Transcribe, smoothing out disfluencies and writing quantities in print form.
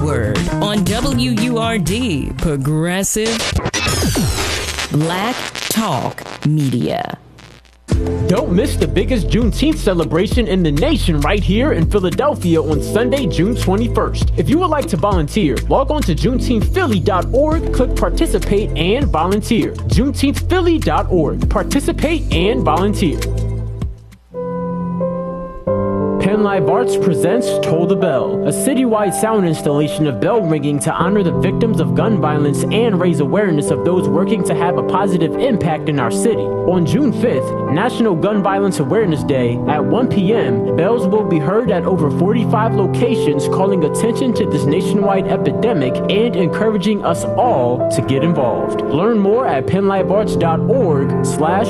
Word on WURD, Progressive Black Talk Media. Don't miss the biggest Juneteenth celebration in the nation right here in Philadelphia on Sunday, June 21st. If you would like to volunteer, log on to JuneteenthPhilly.org, click Participate and Volunteer. JuneteenthPhilly.org. Participate and volunteer. Penn Live Arts presents Toll the Bell, a citywide sound installation of bell ringing to honor the victims of gun violence and raise awareness of those working to have a positive impact in our city. On June 5th, National Gun Violence Awareness Day, at 1 p.m., bells will be heard at over 45 locations, calling attention to this nationwide epidemic and encouraging us all to get involved. Learn more at PennLiveArts.org/